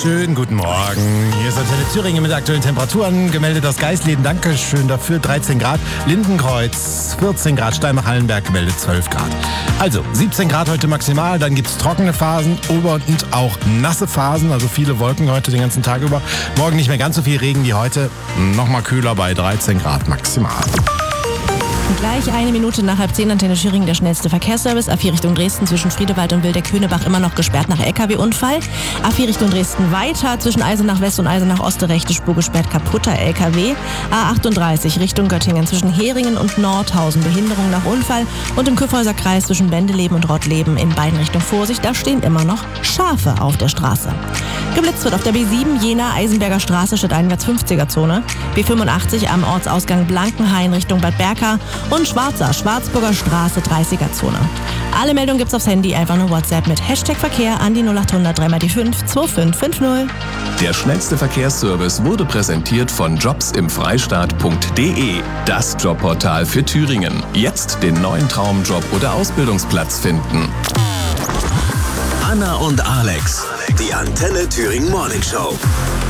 Schönen guten Morgen. Hier ist Antenne Thüringen mit aktuellen Temperaturen. Gemeldet aus Geisleben, Dankeschön dafür, 13 Grad. Lindenkreuz, 14 Grad. Steinbach-Hallenberg gemeldet 12 Grad. Also 17 Grad heute maximal. Dann gibt es trockene Phasen und auch nasse Phasen. Also viele Wolken heute den ganzen Tag über. Morgen nicht mehr ganz so viel Regen wie heute. Nochmal kühler bei 13 Grad maximal. Gleich 1 Minute nach 9:30 Antenne Thüringen, der schnellste Verkehrsservice. A4 Richtung Dresden zwischen Friedewald und Wildeck-Hönebach immer noch gesperrt nach LKW-Unfall. A4 Richtung Dresden weiter zwischen Eisenach West und Eisenach Ost rechte Spur gesperrt, kaputter LKW. A38 Richtung Göttingen zwischen Heringen und Nordhausen Behinderung nach Unfall. Und im Kyffhäuser Kreis zwischen Bendeleben und Rottleben in beiden Richtungen Vorsicht. Da stehen immer noch Schafe auf der Straße. Geblitzt wird auf der B7 Jena Eisenberger Straße statt einwärts 50er-Zone. B85 am Ortsausgang Blankenhain Richtung Bad Berka. Und Schwarzburger Straße 30er-Zone. Alle Meldungen gibt's aufs Handy, einfach nur WhatsApp mit Verkehr an die 0800 3 die 5 2550. Der schnellste Verkehrsservice wurde präsentiert von jobsimfreistaat.de, das Jobportal für Thüringen. Jetzt den neuen Traumjob oder Ausbildungsplatz finden. Anna und Alex, die Antenne Thüringen Morning Show.